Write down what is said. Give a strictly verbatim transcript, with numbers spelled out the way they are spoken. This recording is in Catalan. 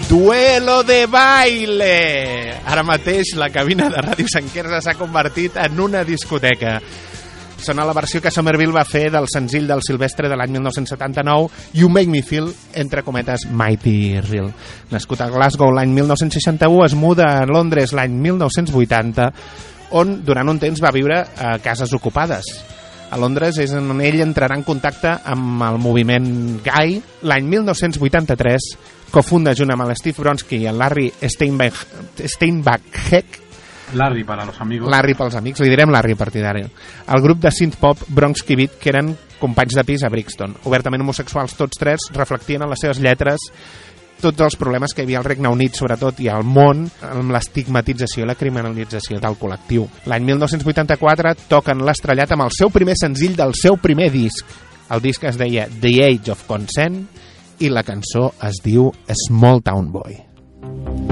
Duelo de baile! Ara mateix la cabina de Ràdio Sant Quirze s'ha convertit en una discoteca. Sona la versió que Somerville va fer del senzill del Silvestre de l'any mil nou-cents setanta-nou, You Make Me Feel, entre cometes, Mighty Real. Nascut a Glasgow l'any mil nou-cents seixanta-u, es muda a Londres l'any mil nou-cents vuitanta, on durant un temps va viure a cases ocupades. A Londres és on ell entrarà en contacte amb el moviment gai. L'any mil nou-cents vuitanta-tres cofunda junt amb el Steve Bronski i el Larry Steinbach, Steinbach-Heck, Larry para los amigos. Larry pels amics, li direm Larry a partir d'ara. El grup de synth-pop Bronski Beat, que eren companys de pis a Brixton. Obertament homosexuals tots tres, reflectien en les seves lletres tots els problemes que hi havia al Regne Unit, sobretot, i al món, amb l'estigmatització i la criminalització del col·lectiu. L'any mil nou-cents vuitanta-quatre toquen l'estrellat amb el seu primer senzill del seu primer disc. El disc es deia The Age of Consent i la cançó es diu Small Town Boy.